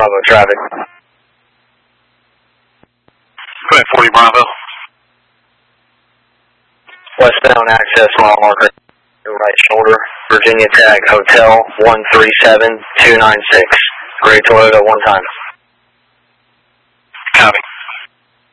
Bravo traffic. Go ahead, 40 Bravo. Westbound access mile marker. Your right shoulder. Virginia Tag Hotel 137296. Gray Toyota 1 time. Copy.